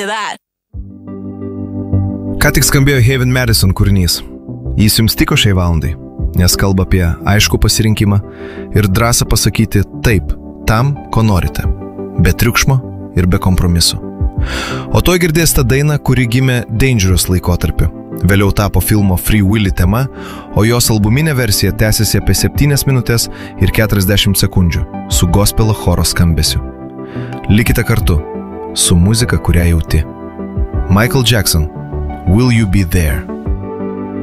that. Ką tik skambėjo Haven Madison kūrinys. Jis jums tiko šiai valandai, nes kalba apie aišku pasirinkimą ir drąsą pasakyti taip tam, ko norite, be triukšmo ir be kompromisų. O to girdėsite dainą, kuri gimė Dangerous laikotarpiu. Vėliau tapo filmo Free Willy tema, o jos albuminė versija tęsiasi apie 7 minutės ir 40 sekundžių su gospelo choro skambesiu. Likite kartu su muzika, kurią jauti. Michael Jackson, Will You Be There?